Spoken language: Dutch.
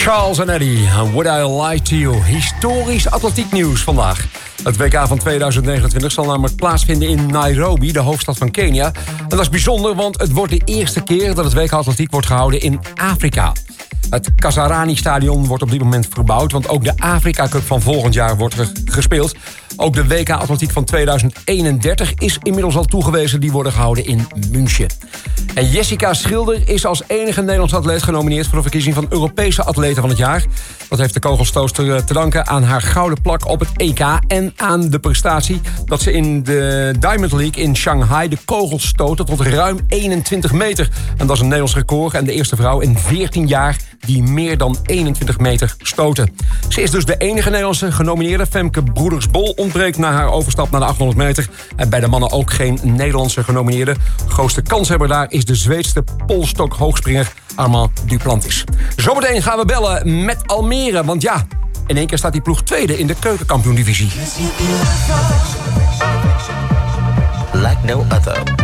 Charles en Eddie, Would I Lie to You? Historisch atletiek nieuws vandaag. Het WK van 2029 zal namelijk plaatsvinden in Nairobi, de hoofdstad van Kenia. En dat is bijzonder, want het wordt de eerste keer dat het WK atletiek wordt gehouden in Afrika. Het Kasarani-stadion wordt op dit moment verbouwd, want ook de Afrika Cup van volgend jaar wordt gespeeld. Ook de WK Atletiek van 2031 is inmiddels al toegewezen. Die worden gehouden in München. En Jessica Schilder is als enige Nederlandse atleet genomineerd voor de verkiezing van Europese atleten van het jaar. Dat heeft de kogelstootster te danken aan haar gouden plak op het EK en aan de prestatie dat ze in de Diamond League in Shanghai de kogel stoten tot ruim 21 meter. En dat is een Nederlands record en de eerste vrouw in 14 jaar die meer dan 21 meter stoten. Ze is dus de enige Nederlandse genomineerde. Femke Broeders-Bol ontbreekt na haar overstap naar de 800 meter. En bij de mannen ook geen Nederlandse genomineerde. Grootste kanshebber daar is de Zweedse polstok-hoogspringer Armand Duplantis. Zometeen gaan we bellen met Almere. Want ja, in één keer staat die ploeg tweede in de keukenkampioen-divisie. Like no other.